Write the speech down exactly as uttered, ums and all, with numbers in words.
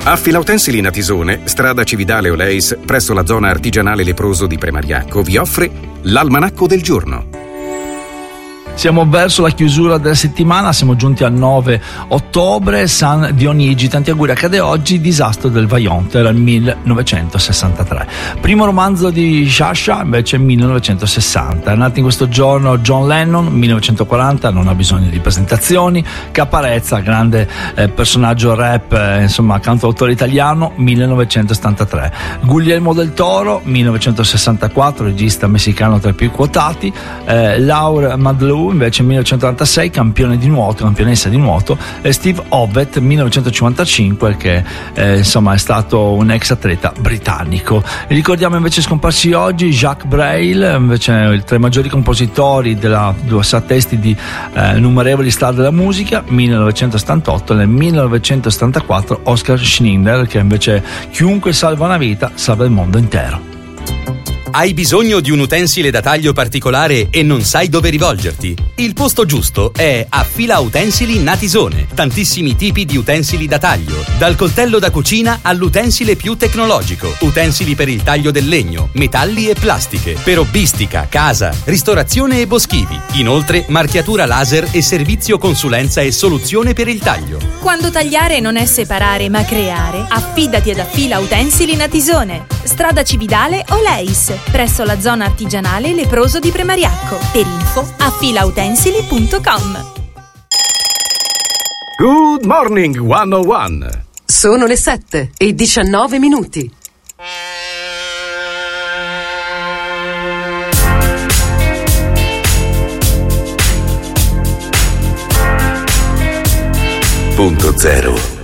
Affila Utensili Natisone, strada Cividale Oleis, presso la zona artigianale Leproso di Premariacco, vi offre l'Almanacco del Giorno. Siamo verso la chiusura della settimana, siamo giunti al nove ottobre, San Dionigi, tanti auguri. Accade oggi disastro del Vajont, era il millenovecentosessantatré. Primo romanzo di Sciascia invece millenovecentosessanta. È nato in questo giorno John Lennon, millenovecentoquaranta, non ha bisogno di presentazioni. Caparezza, grande eh, personaggio rap, eh, insomma cantautore italiano, millenovecentosettantatré. Guglielmo del Toro, millenovecentosessantaquattro, regista messicano tra i più quotati. eh, Laura Madlou invece millenovecentonovantasei, campione di nuoto, campionessa di nuoto. E Steve Ovett millenovecentocinquantacinque, che eh, insomma è stato un ex atleta britannico. E ricordiamo invece scomparsi oggi Jacques Brel, invece tra i maggiori compositori della sa testi di eh, innumerevoli star della musica, millenovecentosettantotto. Nel millenovecentosettantaquattro Oskar Schindler, che invece chiunque salva una vita salva il mondo intero. Hai bisogno di un utensile da taglio particolare e non sai dove rivolgerti? Il posto giusto è Affila Utensili Natisone. Tantissimi tipi di utensili da taglio, dal coltello da cucina all'utensile più tecnologico, utensili per il taglio del legno, metalli e plastiche, per hobbistica, casa, ristorazione e boschivi. Inoltre marchiatura laser e servizio consulenza e soluzione per il taglio. Quando tagliare non è separare ma creare, affidati ad Affila Utensili Natisone. Strada Cividale Oleis, presso la zona artigianale Leproso di Premariacco. Per info affilautensili punto com. Good morning centouno. Sono le sette e diciannove minuti. Punto zero.